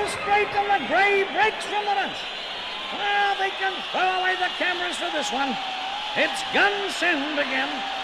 down straight, and the grey breaks from the bunch. Well, they can throw away the cameras for this one. It's gun send again.